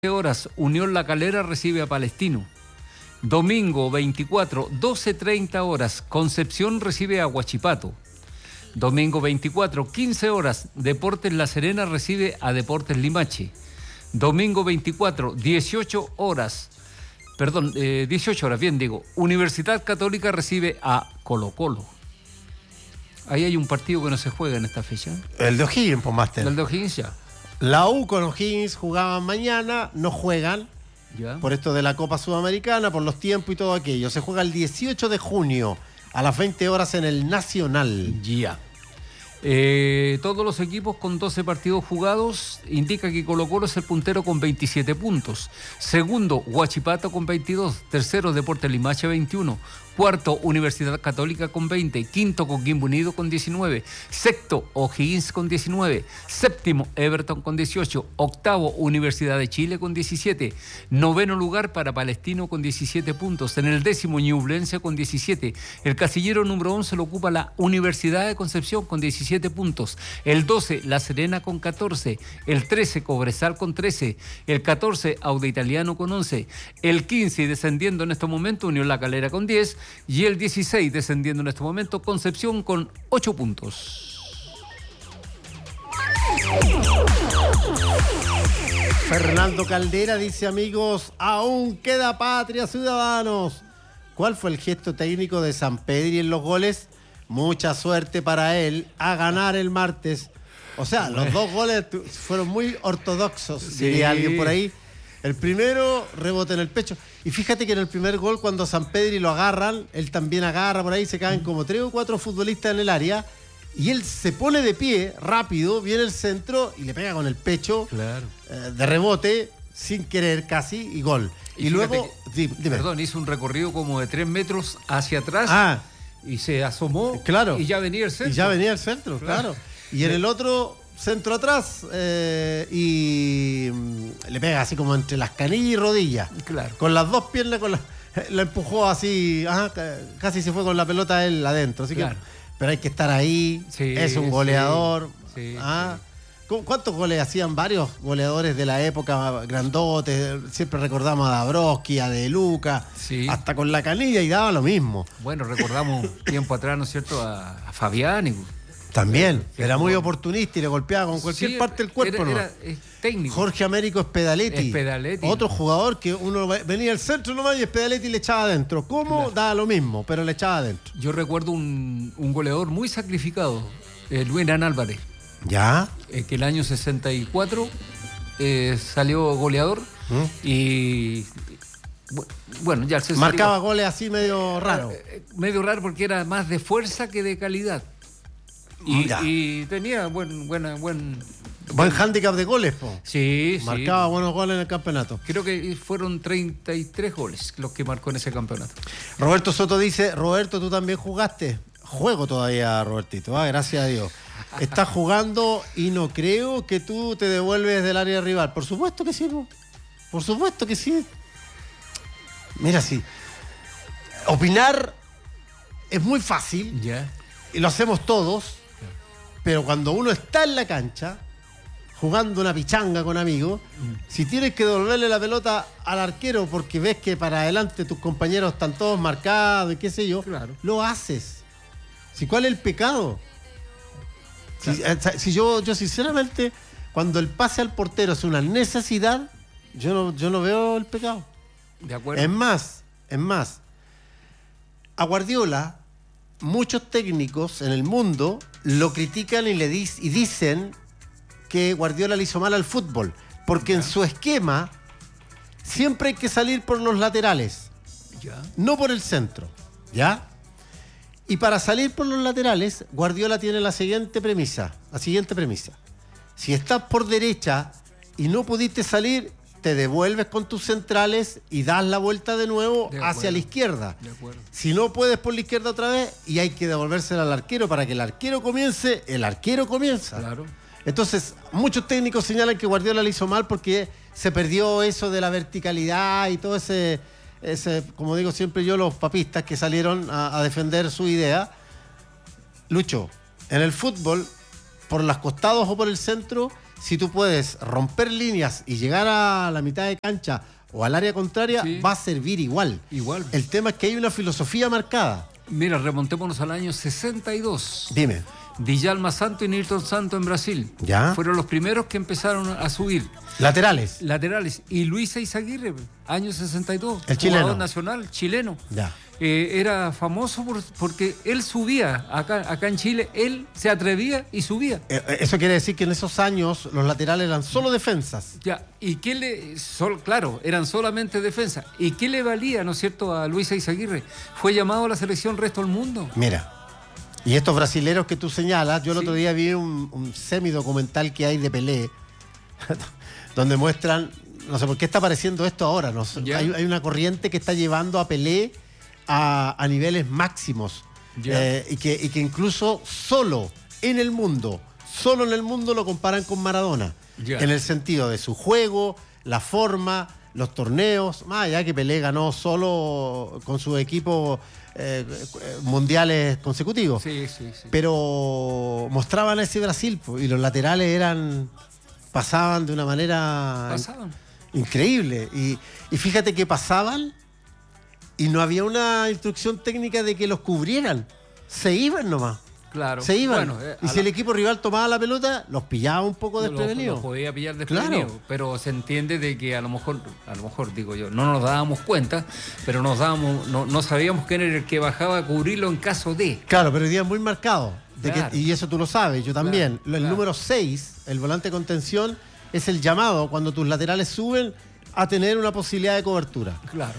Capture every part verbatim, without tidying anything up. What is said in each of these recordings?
horas, Unión La Calera recibe a Palestino. Domingo veinticuatro, doce treinta horas, Concepción recibe a Huachipato. Domingo veinticuatro, quince horas, Deportes La Serena recibe a Deportes Limache. Domingo veinticuatro, dieciocho horas, perdón, eh, dieciocho horas, bien digo, Universidad Católica recibe a Colo Colo. Ahí hay un partido que no se juega en esta fecha. El de O'Higgins, pues, Máster. El de O'Higgins ya. La U con O'Higgins jugaban mañana, no juegan. Ya. Por esto de la Copa Sudamericana, por los tiempos y todo aquello. Se juega el dieciocho de junio a las veinte horas en el Nacional. Ya. Eh, todos los equipos con doce partidos jugados, indica que Colo Colo es el puntero con veintisiete puntos. Segundo, Huachipato con veintidós. Tercero, Deportes Limache veintiuno. Cuarto, Universidad Católica con veinte. Quinto, Coquimbo Unido con diecinueve. Sexto, O'Higgins con diecinueve. Séptimo, Everton con dieciocho. Octavo, Universidad de Chile con diecisiete. Noveno lugar para Palestino con diecisiete puntos. En el décimo, Ñublense con diecisiete. El casillero número once lo ocupa la Universidad de Concepción con diecisiete puntos. El doce, La Serena con catorce. El trece, Cobresal con trece. El catorce, Auda Italiano con once. El quince, descendiendo en este momento, Unión La Calera con diez. Y el dieciséis, descendiendo en este momento, Concepción con ocho puntos. Fernando Caldera dice: amigos, aún queda patria, ciudadanos. ¿Cuál fue el gesto técnico de Sampedri en los goles? Mucha suerte para él a ganar el martes. O sea, los dos goles fueron muy ortodoxos, sí. Diría alguien por ahí. El primero, rebote en el pecho. Y fíjate que en el primer gol, cuando Sampedri lo agarran, él también agarra por ahí, se caen como tres o cuatro futbolistas en el área, y él se pone de pie, rápido, viene el centro y le pega con el pecho, claro. eh, de rebote, sin querer casi, y gol. Y, y luego, que, dime. Perdón, hizo un recorrido como de tres metros hacia atrás, ah, y se asomó, claro. y ya venía el centro. Y ya venía el centro, claro. claro. Y en el otro... centro atrás eh, y le pega así como entre las canillas y rodillas. Claro. Con las dos piernas, con la, la empujó así, ajá, casi se fue con la pelota él adentro. Así claro. que, pero hay que estar ahí, sí, es un goleador. Sí, sí, ¿ah? sí. ¿Cuántos goles hacían varios goleadores de la época grandotes? Siempre recordamos a Dabrowski, a De Luca, sí. hasta con la canilla y daba lo mismo. Bueno, recordamos tiempo atrás, ¿no es cierto?, a, a Fabiani. También, era muy oportunista y le golpeaba con cualquier sí, parte del cuerpo. Era, ¿no? era, es técnico. Jorge Américo Spedaletti. Spedaletti. Otro jugador que uno venía al centro nomás y Spedaletti le echaba adentro. ¿Cómo? Claro. Daba lo mismo, pero le echaba adentro. Yo recuerdo un, un goleador muy sacrificado, eh, Luis Hernán Álvarez. ¿Ya? Eh, que el año sesenta y cuatro eh, salió goleador ¿Mm? y... Bueno, ya se marcaba salió, goles así medio raro. Eh, medio raro porque era más de fuerza que de calidad. Y, y tenía buen, buena, buen... Buen hándicap de goles, po. Sí, Marcaba sí. buenos goles en el campeonato. Creo que fueron treinta y tres goles los que marcó en ese campeonato. Roberto Soto dice: Roberto, ¿tú también jugaste? Juego todavía, Robertito, ah, gracias a Dios. Estás jugando y no creo que tú te devuelves del área rival. Por supuesto que sí, po. Por supuesto que sí. Mira, sí. Opinar es muy fácil. Ya. Y lo hacemos todos. Pero cuando uno está en la cancha, jugando una pichanga con amigos, mm. si tienes que devolverle la pelota al arquero porque ves que para adelante tus compañeros están todos marcados y qué sé yo, claro. lo haces. Si, ¿cuál es el pecado? Claro. Si, si yo, yo sinceramente, cuando el pase al portero es una necesidad, yo no, yo no veo el pecado. De acuerdo. Es más, es más, a Guardiola, muchos técnicos en el mundo lo critican y le dic- y dicen que Guardiola le hizo mal al fútbol, porque ya. en su esquema siempre hay que salir por los laterales, ya. no por el centro, ¿ya? Y para salir por los laterales, Guardiola tiene la siguiente premisa, la siguiente premisa. Si estás por derecha y no pudiste salir, te devuelves con tus centrales y das la vuelta de nuevo de hacia la izquierda. De acuerdo. Si no puedes por la izquierda otra vez, y hay que devolvérsela al arquero para que el arquero comience, el arquero comienza. Claro. Entonces, muchos técnicos señalan que Guardiola le hizo mal porque se perdió eso de la verticalidad y todo ese, ese como digo siempre yo, los papistas que salieron a, a defender su idea. Lucho, en el fútbol, por los costados o por el centro, si tú puedes romper líneas y llegar a la mitad de cancha o al área contraria, sí, va a servir igual. Igual. El tema es que hay una filosofía marcada. Mira, remontémonos al año sesenta y dos. Dime. Djalma Santo y Nilton Santo en Brasil. ¿Ya? Fueron los primeros que empezaron a subir. Laterales. Laterales. Y Luis Eizaguirre, año sesenta y dos. El chileno. Jugador nacional, chileno. Ya. Eh, era famoso por, porque él subía. Acá, acá en Chile, él se atrevía y subía. Eh, eso quiere decir que en esos años los laterales eran solo defensas. Ya. ¿Y qué le...? Sol, claro, eran solamente defensas. ¿Y qué le valía, no es cierto, a Luis Eizaguirre? Fue llamado a la selección Resto del Mundo. Mira. Y estos brasileros que tú señalas, yo el sí. otro día vi un, un semi-documental que hay de Pelé, donde muestran, no sé por qué está apareciendo esto ahora, no sé, hay, hay una corriente que está llevando a Pelé a, a niveles máximos, eh, y, que, y que incluso solo en el mundo, solo en el mundo lo comparan con Maradona, ya. En el sentido de su juego, la forma, los torneos, más allá que Pelé ganó solo con su equipo eh, mundiales consecutivos. Sí, sí, sí. Pero mostraban ese Brasil y los laterales eran pasaban de una manera pasaban. increíble. Y, y fíjate que pasaban y no había una instrucción técnica de que los cubrieran. Se iban nomás. Claro. Se iban. Bueno, eh, y si la... el equipo rival tomaba la pelota, los pillaba un poco desprevenidos. Los, los podía pillar desprevenidos. Claro. Pero se entiende de que a lo mejor, a lo mejor digo yo, no nos dábamos cuenta, pero nos dábamos, no, no sabíamos quién era el que bajaba a cubrirlo en caso de. Claro, pero hoy día es muy marcado. De claro. que, y eso tú lo sabes, yo también. Claro, el claro. número seis, el volante de contención, es el llamado cuando tus laterales suben a tener una posibilidad de cobertura. Claro.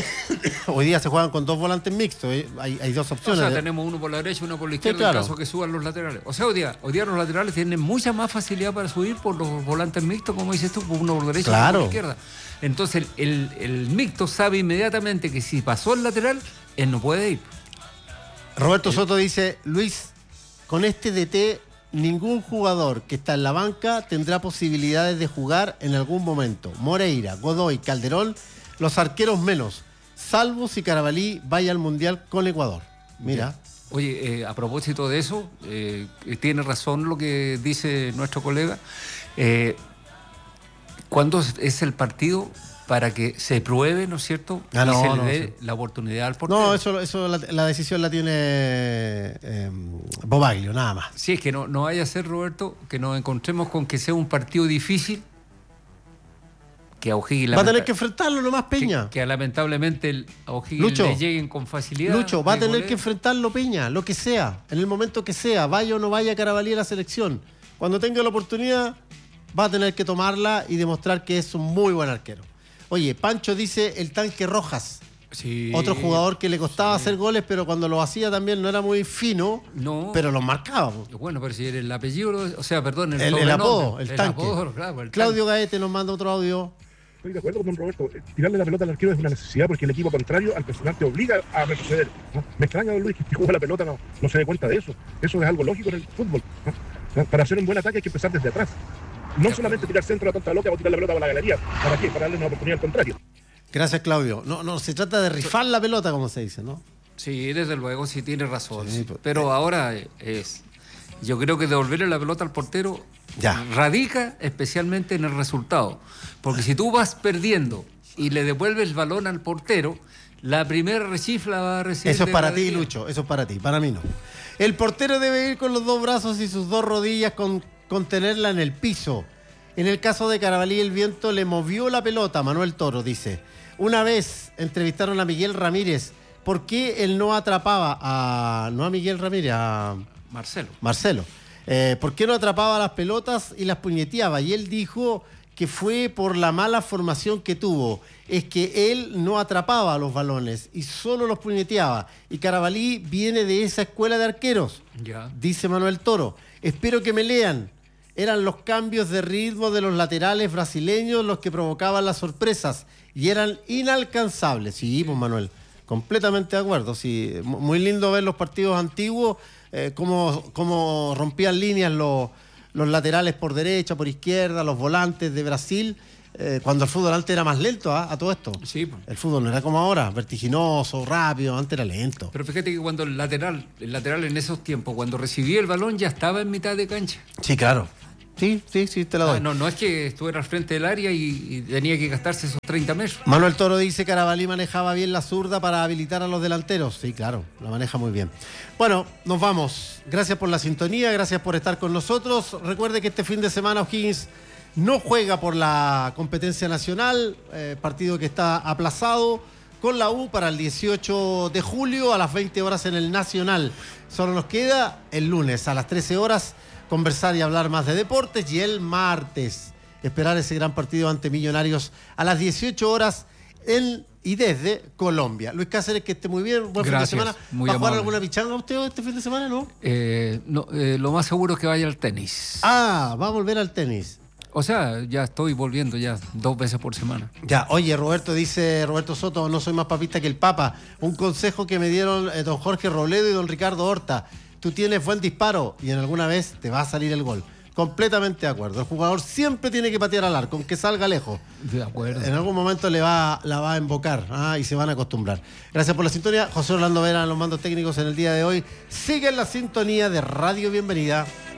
Hoy día se juegan con dos volantes mixtos, ¿eh? hay, hay dos opciones. O sea, tenemos uno por la derecha y uno por la izquierda, sí, claro. En caso que suban los laterales. O sea, hoy día, hoy día los laterales tienen mucha más facilidad para subir por los volantes mixtos, como dices tú, uno por la derecha claro. y uno por la izquierda. Entonces, el, el, el mixto sabe inmediatamente que si pasó el lateral, él no puede ir. Roberto Soto dice, Luis, con este D T, ningún jugador que está en la banca tendrá posibilidades de jugar en algún momento. Moreira, Godoy, Calderón, los arqueros menos. Salvo si Carabalí vaya al Mundial con Ecuador. Mira. Oye, eh, a propósito de eso, eh, tiene razón lo que dice nuestro colega. Eh, ¿Cuándo es el partido para que se pruebe, ¿no es cierto? Ah, no, y se no, le dé sí. la oportunidad al portero. No, eso, eso la, la decisión la tiene eh, Bobaglio, nada más. Sí, es que no, no vaya a ser, Roberto, que nos encontremos con que sea un partido difícil. Que a O'Higgins va a tener que enfrentarlo nomás, Peña. Que, que lamentablemente el, a O'Higgins Lucho, le lleguen con facilidad. Lucho, va a tener que enfrentarlo, Peña, lo que sea, en el momento que sea, vaya o no vaya Carabalí a la selección. Cuando tenga la oportunidad, va a tener que tomarla y demostrar que es un muy buen arquero. Oye, Pancho dice el Tanque Rojas. Sí, otro jugador que le costaba sí. hacer goles, pero cuando lo hacía también no era muy fino, no, pero los marcaba. Bueno, pero si era el apellido, o sea, perdón, el, el, el apodo, el, el Tanque. Apodo, claro, el Claudio tanque. Gaete nos manda otro audio. Estoy de acuerdo con don Roberto. Tirarle la pelota al arquero es una necesidad porque el equipo contrario al personal te obliga a retroceder, ¿no? Me extraña, don Luis, que juega la pelota no, no se dé cuenta de eso. Eso es algo lógico en el fútbol, ¿no? Para hacer un buen ataque hay que empezar desde atrás. No solamente tirar centro a tonta loca o tirar la pelota para la galería. ¿Para qué? Para darle una oportunidad al contrario. Gracias, Claudio. No, no, se trata de rifar la pelota, como se dice, ¿no? Sí, desde luego, sí tiene razón. Sí, sí. Pero ahora es... Yo creo que devolverle la pelota al portero ya. radica especialmente en el resultado. Porque si tú vas perdiendo y le devuelves el balón al portero, la primera rechifla va a recibir... Eso es para ti, Lucho, eso es para ti, para mí no. El portero debe ir con los dos brazos y sus dos rodillas con, con tenerla en el piso. En el caso de Carabalí, el viento le movió la pelota, Manuel Toro dice. Una vez entrevistaron a Miguel Ramírez. ¿Por qué él no atrapaba a... no a Miguel Ramírez, a... Marcelo. Marcelo. Eh, ¿Por qué no atrapaba las pelotas y las puñeteaba? Y él dijo que fue por la mala formación que tuvo. Es que él no atrapaba los balones y solo los puñeteaba. Y Carabalí viene de esa escuela de arqueros, ya. Dice Manuel Toro. Espero que me lean. Eran los cambios de ritmo de los laterales brasileños los que provocaban las sorpresas y eran inalcanzables. Sí, pues Manuel, completamente de acuerdo. Sí, muy lindo ver los partidos antiguos. Eh, cómo, cómo rompían líneas los, los laterales por derecha, por izquierda, los volantes de Brasil, eh, cuando el fútbol antes era más lento, ¿eh? A todo esto. Sí, pues. El fútbol no era como ahora, vertiginoso, rápido, antes era lento. Pero fíjate que cuando el lateral, el lateral en esos tiempos, cuando recibía el balón ya estaba en mitad de cancha. Sí, claro. Sí, sí, sí, te la doy. Ah, no, no es que estuviera al frente del área y, y tenía que gastarse esos treinta metros. Manuel Toro dice que Carabalí manejaba bien la zurda para habilitar a los delanteros. Sí, claro, la maneja muy bien. Bueno, nos vamos. Gracias por la sintonía, gracias por estar con nosotros. Recuerde que este fin de semana O'Higgins no juega por la competencia nacional, eh, partido que está aplazado con la U para el dieciocho de julio a las veinte horas en el Nacional. Solo nos queda el lunes a las trece horas conversar y hablar más de deportes, y el martes esperar ese gran partido ante Millonarios a las dieciocho horas en y desde Colombia. Luis Cáceres, que esté muy bien, buen Gracias, fin de semana. muy ¿Va a jugar amable. alguna pichanga usted este fin de semana, no? Eh, no eh, lo más seguro es que vaya al tenis. Ah, va a volver al tenis. O sea, ya estoy volviendo ya dos veces por semana. Ya, oye, Roberto dice, Roberto Soto, no soy más papista que el Papa. Un consejo que me dieron eh, don Jorge Robledo y don Ricardo Horta. Tú tienes buen disparo y en alguna vez te va a salir el gol. Completamente de acuerdo. El jugador siempre tiene que patear al arco, aunque salga lejos. De acuerdo. En algún momento le va, la va a invocar, ¿ah? Y se van a acostumbrar. Gracias por la sintonía. José Orlando Vera en los mandos técnicos en el día de hoy. Sigue en la sintonía de Radio Bienvenida.